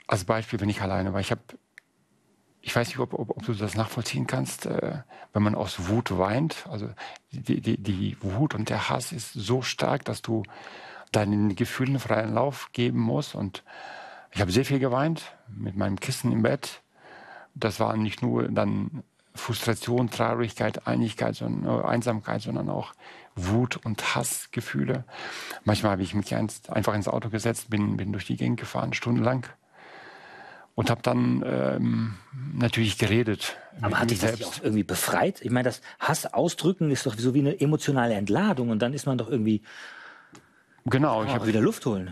Als Beispiel, wenn ich alleine war. Ich weiß nicht, ob du das nachvollziehen kannst, wenn man aus Wut weint. Also die Wut und der Hass ist so stark, dass du deinen Gefühlen freien Lauf geben musst. Und ich habe sehr viel geweint mit meinem Kissen im Bett. Das war nicht nur dann Frustration, Traurigkeit, Einsamkeit, sondern auch Wut und Hassgefühle. Manchmal habe ich mich einfach ins Auto gesetzt, bin durch die Gegend gefahren, stundenlang. Und habe dann natürlich geredet. Aber hat dich das nicht auch irgendwie befreit? Ich meine, das Hass ausdrücken ist doch so wie eine emotionale Entladung. Und dann ist man doch irgendwie... Genau. Ich habe wieder Luft holen.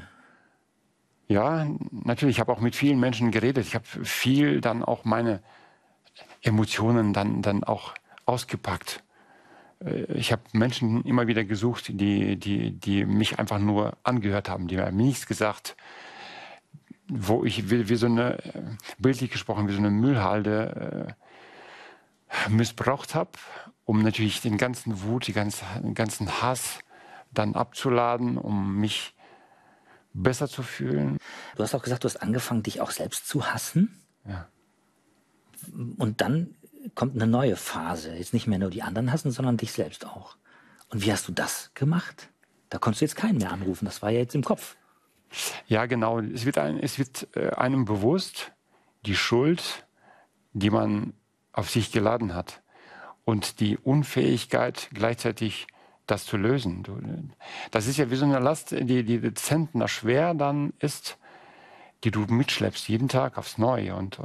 Ja, natürlich. Ich habe auch mit vielen Menschen geredet. Ich habe viel dann auch meine Emotionen dann auch ausgepackt. Ich habe Menschen immer wieder gesucht, die mich einfach nur angehört haben, die haben mir nichts gesagt, wo ich wie so eine, bildlich gesprochen, wie so eine Müllhalde missbraucht habe, um natürlich den ganzen Wut, den ganzen Hass dann abzuladen, um mich besser zu fühlen. Du hast auch gesagt, du hast angefangen, dich auch selbst zu hassen. Ja. Und dann kommt eine neue Phase. Jetzt nicht mehr nur die anderen hassen, sondern dich selbst auch. Und wie hast du das gemacht? Da konntest du jetzt keinen mehr anrufen. Das war ja jetzt im Kopf. Ja, genau. Es wird einem bewusst, die Schuld, die man auf sich geladen hat und die Unfähigkeit gleichzeitig das zu lösen. Das ist ja wie so eine Last, die zentner schwer dann ist, die du mitschleppst jeden Tag aufs Neue. Und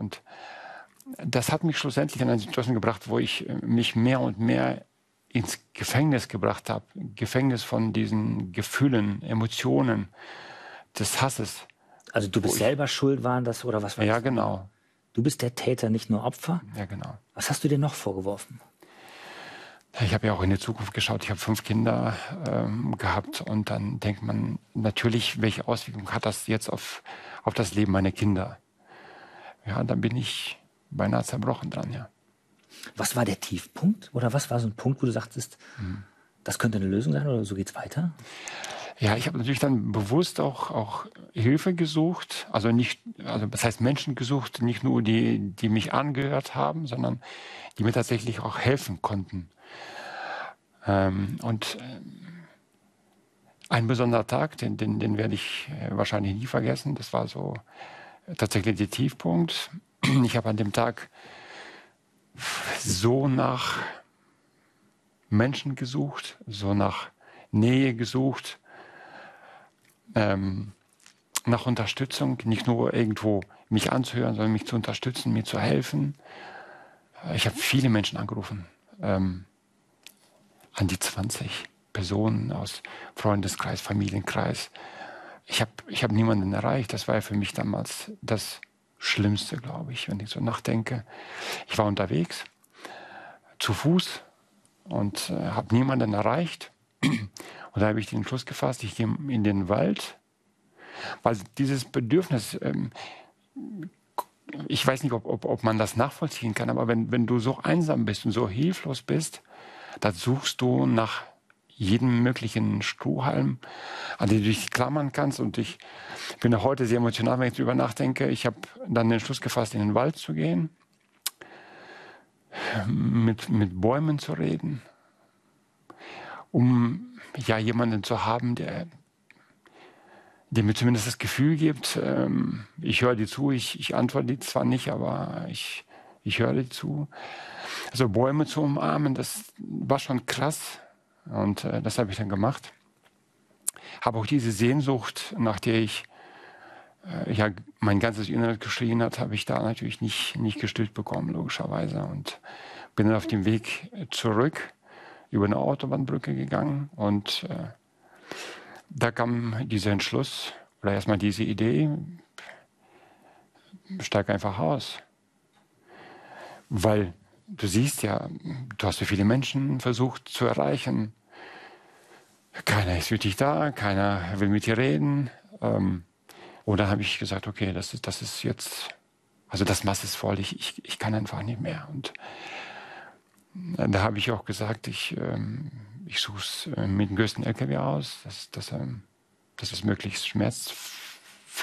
das hat mich schlussendlich in eine Situation gebracht, wo ich mich mehr und mehr ins Gefängnis gebracht habe. Gefängnis von diesen Gefühlen, Emotionen, des Hasses. Also du bist selber schuld, waren das, oder was war das? Ja, genau. Du bist der Täter, nicht nur Opfer? Ja, genau. Was hast du dir noch vorgeworfen? Ich habe ja auch in die Zukunft geschaut. Ich habe 5 Kinder gehabt und dann denkt man natürlich, welche Auswirkungen hat das jetzt auf das Leben meiner Kinder? Ja, dann bin ich beinahe zerbrochen dran, ja. Was war der Tiefpunkt? Oder was war so ein Punkt, wo du sagtest, das könnte eine Lösung sein oder so geht's weiter? Ja, ich habe natürlich dann bewusst auch Hilfe gesucht. Also das heißt Menschen gesucht, nicht nur die mich angehört haben, sondern die mir tatsächlich auch helfen konnten. Ein besonderer Tag, den werde ich wahrscheinlich nie vergessen. Das war so tatsächlich der Tiefpunkt. Ich habe an dem Tag so nach Menschen gesucht, so nach Nähe gesucht, nach Unterstützung, nicht nur irgendwo mich anzuhören, sondern mich zu unterstützen, mir zu helfen. Ich habe viele Menschen angerufen, an die 20 Personen aus Freundeskreis, Familienkreis. Ich hab niemanden erreicht. Das war ja für mich damals das Schlimmste, glaube ich, wenn ich so nachdenke. Ich war unterwegs, zu Fuß und habe niemanden erreicht. Und da habe ich den Entschluss gefasst, ich gehe in den Wald, weil dieses Bedürfnis, ich weiß nicht, ob man das nachvollziehen kann, aber wenn du so einsam bist und so hilflos bist, da suchst du nach jedem möglichen Strohhalm, an den du dich klammern kannst. Und ich bin auch heute sehr emotional, wenn ich darüber nachdenke. Ich habe dann den Entschluss gefasst, in den Wald zu gehen, mit Bäumen zu reden, um ja jemanden zu haben, der mir zumindest das Gefühl gibt, ich höre dir zu, ich antworte dir zwar nicht, aber ich höre dir zu. Also Bäume zu umarmen, das war schon krass und das habe ich dann gemacht. Habe auch diese Sehnsucht, nach der ich ja mein ganzes Inneres geschrien hat, habe ich da natürlich nicht gestillt bekommen, logischerweise. Und bin dann auf dem Weg zurück über eine Autobahnbrücke gegangen und da kam dieser Entschluss oder erstmal diese Idee, steig einfach aus. Weil du siehst ja, du hast so viele Menschen versucht zu erreichen. Keiner ist wirklich da, keiner will mit dir reden. Und da habe ich gesagt, okay, das ist jetzt, also das Maß ist voll, ich kann einfach nicht mehr. Und da habe ich auch gesagt, ich suche es mit dem größten LKW aus, dass es möglichst schmerzfrei